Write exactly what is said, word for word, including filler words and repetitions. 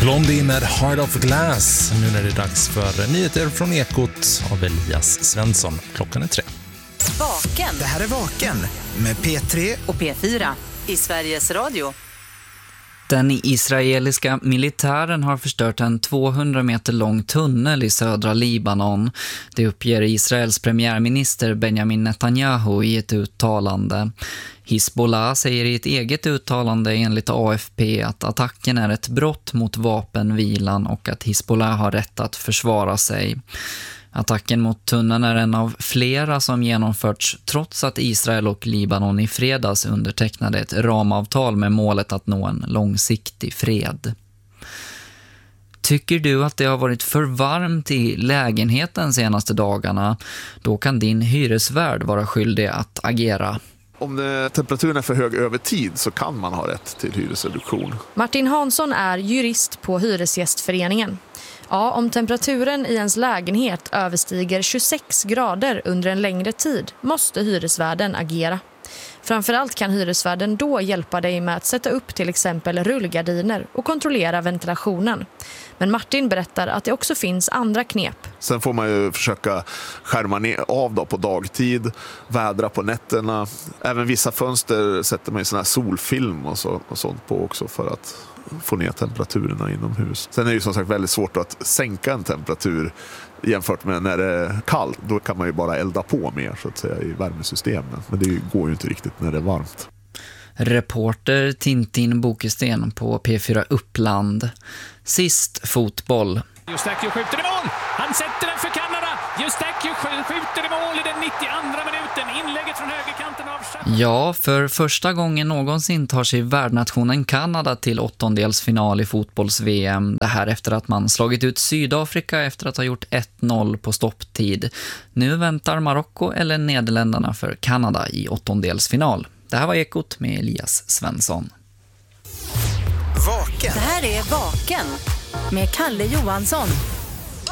Blondie med Heart of Glass. Nu när det är dags för nyheter från Ekot av Elias Svensson. Klockan är tre. Vaken. Det här är Vaken med P tre och P fyra i Sveriges Radio. Den israeliska militären har förstört en tvåhundra meter lång tunnel i södra Libanon. Det uppger Israels premiärminister Benjamin Netanyahu i ett uttalande. Hizbollah säger i ett eget uttalande enligt A F P att attacken är ett brott mot vapenvilan och att Hizbollah har rätt att försvara sig. Attacken mot tunneln är en av flera som genomförts trots att Israel och Libanon i fredags undertecknade ett ramavtal med målet att nå en långsiktig fred. Tycker du att det har varit för varmt i lägenheten senaste dagarna? Då kan din hyresvärd vara skyldig att agera. Om det, temperaturen är för hög över tid så kan man ha rätt till hyresreduktion. Martin Hansson är jurist på Hyresgästföreningen. Ja, om temperaturen i ens lägenhet överstiger tjugosex grader under en längre tid måste hyresvärden agera. Framförallt kan hyresvärden då hjälpa dig med att sätta upp till exempel rullgardiner och kontrollera ventilationen. Men Martin berättar att det också finns andra knep. Sen får man ju försöka skärma ner av då på dagtid, vädra på nätterna. Även vissa fönster sätter man i sån här solfilm och, så, och sånt på också för att få ner temperaturerna inomhus. Sen är det ju som sagt väldigt svårt att sänka en temperatur jämfört med när det är kallt. Då kan man ju bara elda på mer så att säga i värmesystemen. Men det går ju inte riktigt när det är varmt. Reporter Tintin Bokesten på P fyra Uppland. Sist fotboll. Justakio skjuter i mål! Han sätter den för Kanada! Justakio skjuter i mål i den nittioandra minuten. Inlägget från högerkanten av... Ja, för första gången någonsin tar sig värdnationen Kanada till åttondelsfinal i fotbolls-V M. Det här efter att man slagit ut Sydafrika efter att ha gjort ett noll på stopptid. Nu väntar Marocko eller Nederländerna för Kanada i åttondelsfinal. Det här var Ekot med Elias Svensson. Vaken. Det här är Vaken med Kalle Johansson.